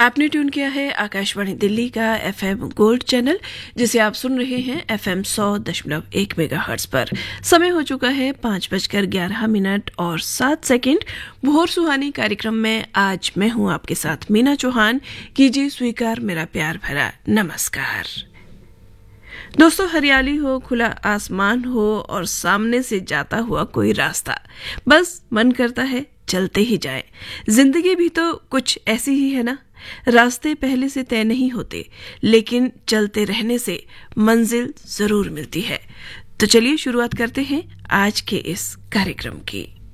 आपने ट्यून किया है आकाशवाणी दिल्ली का एफएम गोल्ड चैनल, जिसे आप सुन रहे हैं एफएम 100.1 मेगाहर्ट्ज पर। समय हो चुका है 5:11 और 7 सेकंड। भोर सुहानी कार्यक्रम में आज मैं हूं आपके साथ मीना चौहान। कीजिए स्वीकार मेरा प्यार भरा नमस्कार। दोस्तों, हरियाली हो, खुला आसमान हो और सामने से जाता हुआ कोई रास्ता, बस मन करता है चलते ही जाए। जिंदगी भी तो कुछ ऐसी ही है ना। रास्ते पहले से तय नहीं होते, लेकिन चलते रहने से मंजिल जरूर मिलती है। तो चलिए शुरुआत करते हैं आज के इस कार्यक्रम की।